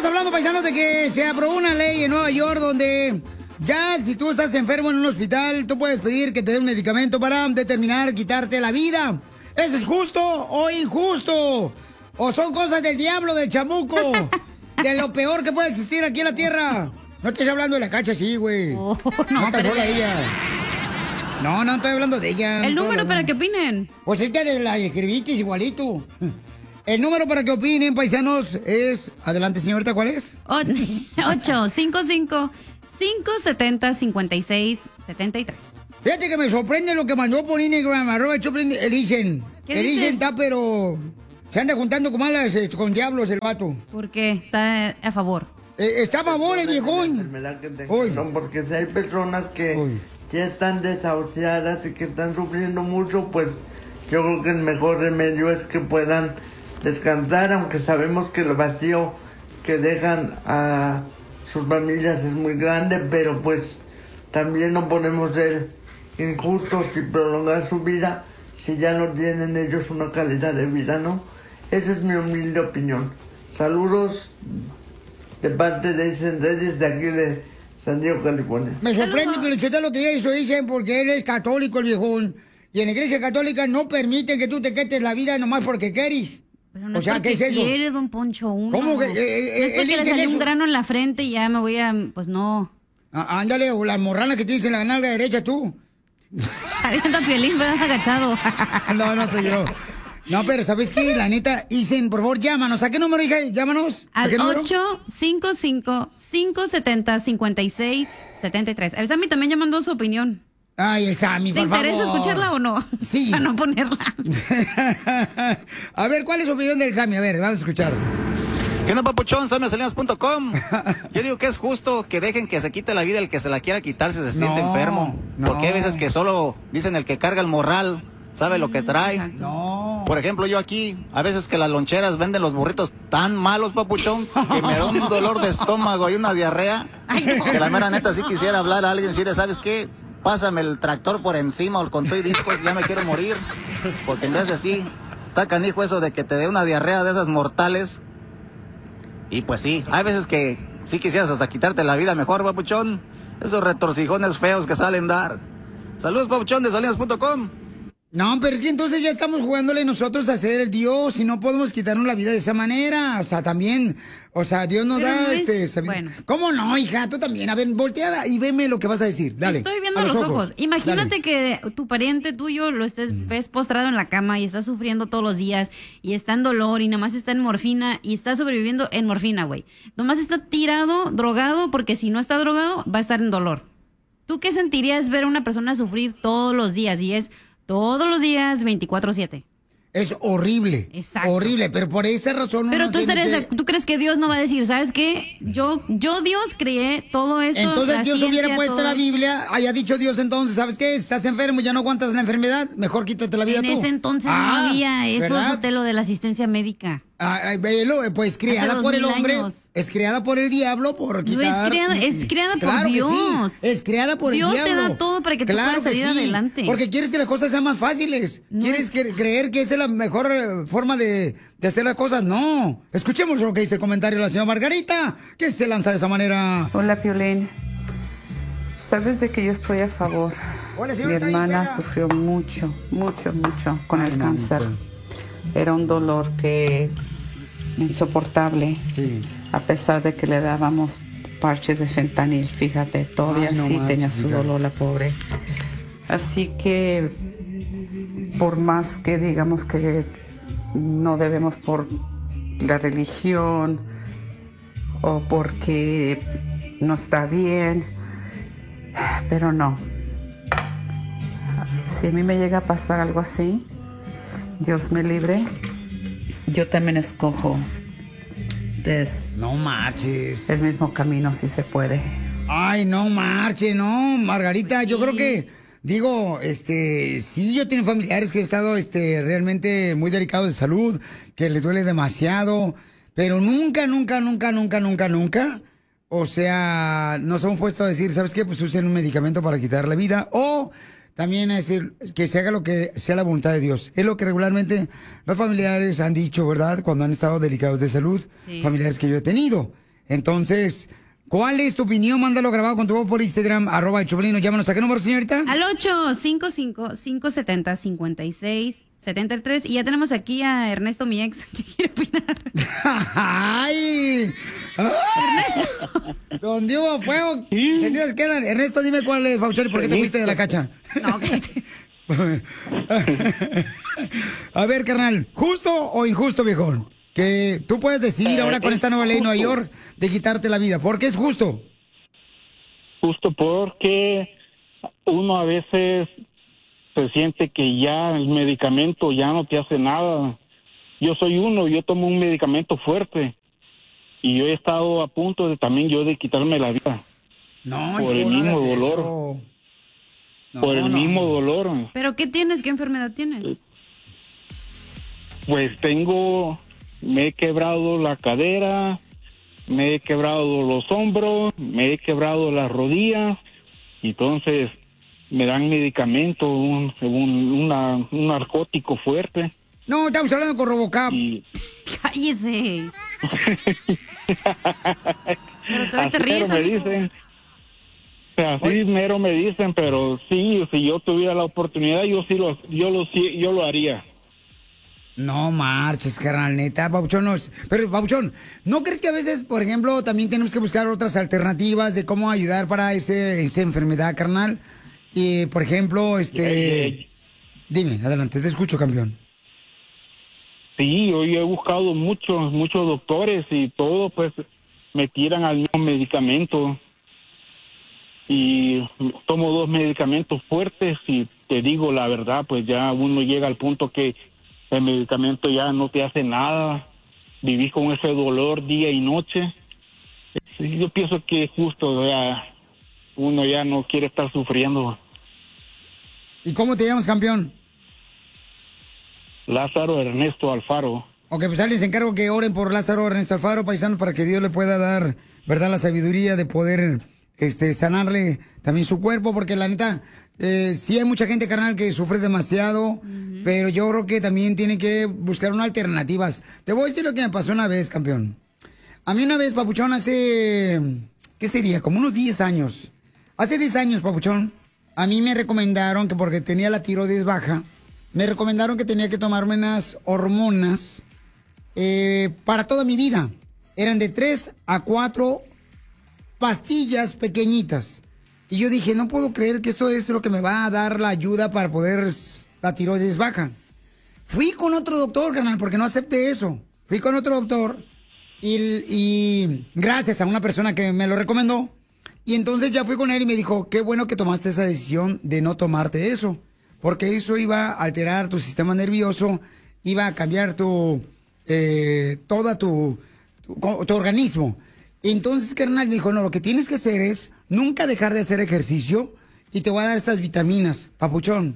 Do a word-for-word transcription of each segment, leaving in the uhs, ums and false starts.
hablando, paisanos, de que se aprobó una ley en Nueva York donde ya si tú estás enfermo en un hospital, tú puedes pedir que te den un medicamento para determinar quitarte la vida. ¿Eso es justo o injusto? ¿O son cosas del diablo, del chamuco? De lo peor que puede existir aquí en la tierra. No estoy hablando de la Cacha, sí, güey. Oh, no, no está sola ella. No, no estoy hablando de ella. ¿El no número para que opinen? Pues es que la escribiste igualito. El número para que opinen, paisanos, es... Adelante, señorita, ¿cuál es? ocho cinco cinco, cinco siete cero, cinco seis siete tres. Fíjate que me sorprende lo que mandó por Instagram, arroba Elisen. Elisen está, pero... Se anda juntando con malas, con diablos el vato. ¿Por qué? ¿Está a favor? Eh, está a favor el viejón. Son porque si hay personas que Uy. ya están desahuciadas y que están sufriendo mucho, pues yo creo que el mejor remedio es que puedan descansar, aunque sabemos que el vacío que dejan a sus familias es muy grande, pero pues también no podemos ser injustos y prolongar su vida si ya no tienen ellos una calidad de vida, ¿no? Esa es mi humilde opinión. Saludos de parte de Isen Reyes de aquí de San Diego, California. Me sorprende, pero usted lo que hizo, dicen, porque él es católico, el viejón. Y en la iglesia católica no permiten que tú te quites la vida nomás porque quieres. Pero no o sea, es ¿qué es eso? quiere, don Poncho, uno. ¿Cómo que? Eh, no eh, es porque le salió eso? un grano en la frente y ya me voy a... Pues no. Ah, ándale, o las morranas que tienes en la nalga derecha tú. Avienta Piolín, ¿verdad? Agachado. No, no soy yo. No, pero ¿sabes qué? La neta, Isen, por favor, llámanos. ¿A qué número, hija? Llámanos. Al ocho cinco cinco, cinco siete cero, cinco seis siete tres. El Sammy también ya mandó su opinión. Ay, el Sammy, por favor. ¿Te interesa escucharla o no? Sí. Para no ponerla. A ver, ¿cuál es su opinión del Sammy? A ver, vamos a escuchar. ¿Qué onda, papuchón? Sammy Salinas punto com. Yo digo que es justo que dejen que se quite la vida el que se la quiera quitar si se siente no, enfermo. No. Porque hay veces que solo dicen el que carga el morral sabe lo que trae. Exacto. No. Por ejemplo, yo aquí, a veces que las loncheras venden los burritos tan malos, papuchón, que me da un dolor de estómago y una diarrea. Ay, no. Que la mera neta sí quisiera hablar a alguien y decirle, ¿sabes qué? Pásame el tractor por encima o con todo y discos, ya me quiero morir. Porque en vez de así, está canijo eso de que te dé una diarrea de esas mortales. Y pues sí, hay veces que sí quisieras hasta quitarte la vida mejor, papuchón. Esos retorcijones feos que salen dar. Saludos, papuchón, de Salinas punto com. No, pero es que entonces ya estamos jugándole nosotros a ser el Dios y no podemos quitarnos la vida de esa manera. O sea, también, o sea, Dios nos pero da no este... es... bueno. ¿Cómo no, hija? Tú también. A ver, voltea y veme lo que vas a decir. Dale. Estoy viendo a los, los ojos. ojos. Imagínate Dale. que tu pariente tuyo lo estés mm. ves postrado en la cama y está sufriendo todos los días y está en dolor y nada más está en morfina y está sobreviviendo en morfina, güey. Nomás está tirado, drogado, porque si no está drogado, va a estar en dolor. ¿Tú qué sentirías ver a una persona sufrir todos los días? Y es... Todos los días, veinticuatro siete. Es horrible. Exacto. Horrible, pero por esa razón... Pero uno tú, estarías, que... ¿tú crees que Dios no va a decir, ¿sabes qué? Yo, yo Dios creé todo esto. Entonces Dios ciencia, hubiera puesto la Biblia, haya dicho Dios entonces, ¿sabes qué? Estás enfermo, ya no aguantas la enfermedad, mejor quítate la vida en tú. En ese entonces ah, no había eso, ¿verdad? Sotelo, de la asistencia médica. Ah, velo, pues creada por el hombre, años. Es creada por el diablo por quitar... No es creada, es creada claro por Dios. Sí. Es creada por Dios el diablo. Dios te da todo para que claro tú puedas salir sí. adelante. Porque quieres que las cosas sean más fáciles. No quieres es... que, creer que esa es la mejor forma de, de hacer las cosas. No. Escuchemos lo que dice el comentario de la señora Margarita, que se lanza de esa manera. Hola, Piolín. Sabes de que yo estoy a favor. Hola, mi hermana sufrió mucho, mucho, mucho con Ay, el no, cáncer. No, no. Era un dolor que insoportable, sí. A pesar de que le dábamos parches de fentanil, fíjate, todavía Ay, no sí más, tenía su dolor la pobre. Así que por más que digamos que no debemos por la religión o porque no está bien, pero no. Si a mí me llega a pasar algo así, Dios me libre, yo también escojo des no marches el mismo camino si se puede. Ay, no marches, no, Margarita, yo sí. creo que digo, este, sí, yo tengo familiares que he estado este realmente muy delicados de salud, que les duele demasiado, pero nunca, nunca, nunca, nunca, nunca, nunca, o sea, nos hemos puesto a decir, ¿sabes qué? Pues usen un medicamento para quitar la vida o también es decir, que se haga lo que sea la voluntad de Dios. Es lo que regularmente los familiares han dicho, ¿verdad? Cuando han estado delicados de salud, sí. Familiares que yo he tenido. Entonces, ¿cuál es tu opinión? Mándalo grabado con tu voz por Instagram, arroba el Choplin. Llámanos. ¿A qué número, señorita? Al ocho cinco cinco, cinco siete cero, cinco seis siete tres. Y ya tenemos aquí a Ernesto, mi ex, que quiere opinar. ¡Ay! Ernesto. Donde hubo fuego, señores, ¿qué eran? Ernesto, dime cuál es, Papuchón, y por qué te fuiste de la cacha. No, cállate. A ver, carnal, ¿justo o injusto, viejón? Que tú puedes decidir ahora con esta nueva ley en Nueva York de quitarte la vida. ¿Por qué es justo? Justo porque uno a veces se siente que ya el medicamento ya no te hace nada. Yo soy uno, yo tomo un medicamento fuerte y yo he estado a punto de también yo de quitarme la vida. No, por el hijo, no mismo hagas dolor. eso. No, por el no. mismo dolor. ¿Pero qué tienes? ¿Qué enfermedad tienes? Pues tengo, me he quebrado la cadera, me he quebrado los hombros, me he quebrado las rodillas, entonces me dan medicamento, un, un, una, un narcótico fuerte. No, estamos hablando con Robocop. Y... ¡Cállese! Pero todavía te Así ríes, mero me amigo. dicen, así mero me dicen, pero sí, si yo tuviera la oportunidad, yo sí lo, yo lo, sí- yo lo haría. No marches, carnal, neta, Papuchón. No es- Pero, Papuchón, ¿no crees que a veces, por ejemplo, también tenemos que buscar otras alternativas de cómo ayudar para ese, esa enfermedad, carnal? Y, por ejemplo, este... Dime, adelante, te escucho, campeón. Sí, yo, yo he buscado muchos, muchos doctores y todo, pues me tiran al mismo medicamento. Y tomo dos medicamentos fuertes y te digo la verdad, pues ya uno llega al punto que el medicamento ya no te hace nada. Vivís con ese dolor día y noche. Sí, yo pienso que es justo, ya, uno ya no quiere estar sufriendo. ¿Y cómo te llamas, campeón? Lázaro Ernesto Alfaro. Ok, pues alguien se encargo que oren por Lázaro Ernesto Alfaro, paisano, para que Dios le pueda dar, ¿verdad?, la sabiduría de poder este, sanarle también su cuerpo, porque la neta, eh, sí hay mucha gente, carnal, que sufre demasiado, pero yo creo que también tiene que buscar unas alternativas. Te voy a decir lo que me pasó una vez, campeón. A mí una vez, Papuchón, hace, ¿qué sería? Como unos diez años. Hace diez años, Papuchón, a mí me recomendaron que porque tenía la tiroides baja, me recomendaron que tenía que tomarme unas hormonas eh, para toda mi vida. Eran de tres a cuatro pastillas pequeñitas. Y yo dije, no puedo creer que esto es lo que me va a dar la ayuda para poder s- la tiroides baja. Fui con otro doctor, carnal, porque no acepté eso. Fui con otro doctor y, y gracias a una persona que me lo recomendó. Y entonces ya fui con él y me dijo, qué bueno que tomaste esa decisión de no tomarte eso. Porque eso iba a alterar tu sistema nervioso, iba a cambiar tu, eh, toda tu, tu, tu organismo. Entonces, carnal, me dijo, no, lo que tienes que hacer es nunca dejar de hacer ejercicio y te voy a dar estas vitaminas, papuchón.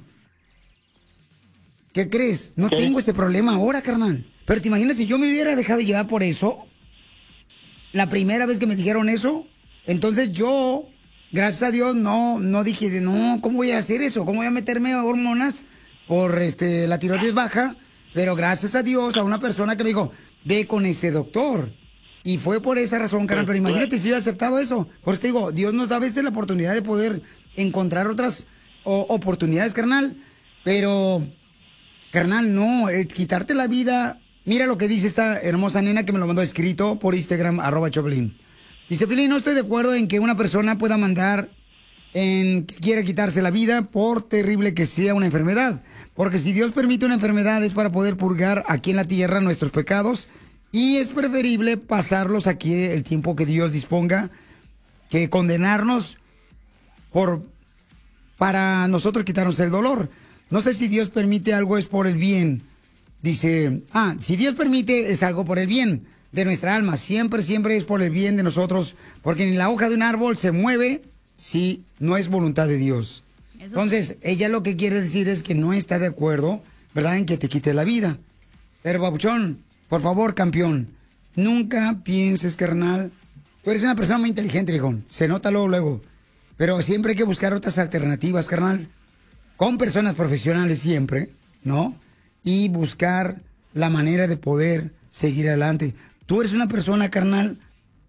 ¿Qué crees? No ¿Qué? tengo ese problema ahora, carnal. Pero te imaginas si yo me hubiera dejado llevar por eso, la primera vez que me dijeron eso, entonces yo... Gracias a Dios, no, no dije, de, no, ¿cómo voy a hacer eso? ¿Cómo voy a meterme hormonas por este, la tiroides baja? Pero gracias a Dios, a una persona que me dijo, ve con este doctor. Y fue por esa razón, carnal. Pero imagínate si yo he aceptado eso. Por eso te digo, Dios nos da a veces la oportunidad de poder encontrar otras o- oportunidades, carnal. Pero, carnal, no, eh, quitarte la vida. Mira lo que dice esta hermosa nena que me lo mandó escrito por Instagram, arroba Choplin. Dice, Piolín, no estoy de acuerdo en que una persona pueda mandar en que quiera quitarse la vida por terrible que sea una enfermedad. Porque si Dios permite una enfermedad es para poder purgar aquí en la tierra nuestros pecados y es preferible pasarlos aquí el tiempo que Dios disponga que condenarnos por para nosotros quitarnos el dolor. No sé si Dios permite algo es por el bien. Dice, ah, si Dios permite es algo por el bien de nuestra alma. Siempre, siempre es por el bien de nosotros, porque ni la hoja de un árbol se mueve si no es voluntad de Dios. Entonces, ella lo que quiere decir es que no está de acuerdo, ¿verdad?, en que te quite la vida. Pero, babuchón, por favor, campeón, nunca pienses, carnal. Tú eres una persona muy inteligente, viejón. Se nota luego, luego. Pero siempre hay que buscar otras alternativas, carnal. Con personas profesionales siempre, ¿no? Y buscar la manera de poder seguir adelante. Tú eres una persona, carnal,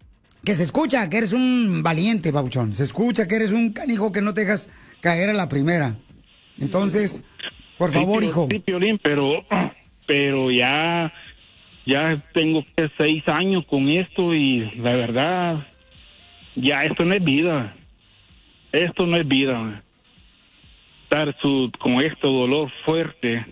que se escucha que eres un valiente, babuchón. Se escucha que eres un canijo que no te dejas caer a la primera. Entonces, por favor, sí, hijo. Sí, Piolín, pero, pero ya, ya tengo que seis años con esto y la verdad, ya esto no es vida. Esto no es vida. Estar su, con este dolor fuerte,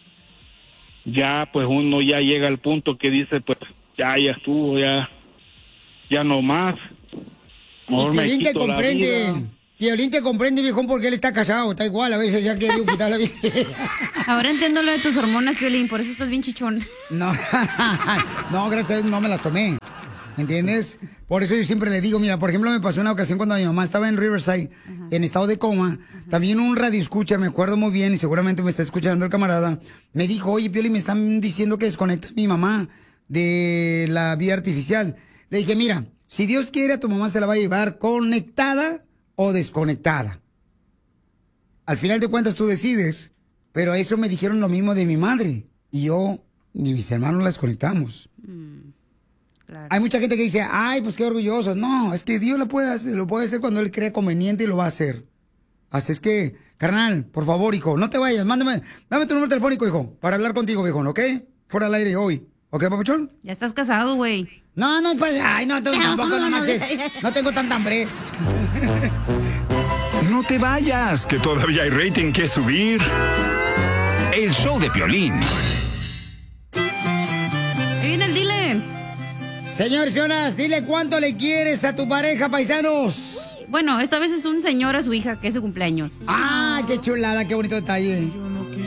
ya pues uno ya llega al punto que dice, pues ya, ya estuvo, ya, ya no más. Mejor y Piolín te comprende. Piolín te comprende, viejón, porque él está casado. Está igual, a veces ya quiere quitar la vida. Ahora entiendo lo de tus hormonas, Piolín, por eso estás bien chichón. No, no, gracias a Dios no me las tomé. ¿Entiendes? Por eso yo siempre le digo, mira, por ejemplo, me pasó una ocasión cuando mi mamá estaba en Riverside, uh-huh. en estado de coma. Uh-huh. También un radio escucha, me acuerdo muy bien, y seguramente me está escuchando el camarada. Me dijo, oye, Piolín, me están diciendo que desconecta a mi mamá de la vida artificial. Le dije, mira, si Dios quiere, a tu mamá se la va a llevar conectada o desconectada. Al final de cuentas tú decides, pero eso me dijeron lo mismo de mi madre. Y yo, ni mis hermanos la desconectamos. Mm. Claro. Hay mucha gente que dice, ay, pues qué orgulloso. No, es que Dios lo puede hacer, lo puede hacer cuando Él cree conveniente y lo va a hacer. Así es que, carnal, por favor, hijo, no te vayas, mándame, dame tu número telefónico, hijo, para hablar contigo, viejo, ¿ok? Fuera al aire hoy. ¿Ok, papuchón? Ya estás casado, güey. No, no, pues, ay, no, tampoco, no, no, no tengo tanta hambre. No te vayas, que todavía hay rating que subir. El show de Piolín. Ahí viene el dile. Señores, señoras, dile cuánto le quieres a tu pareja, paisanos. Bueno, esta vez es un señor a su hija, que es su cumpleaños. ¡Ah, qué chulada, qué bonito detalle!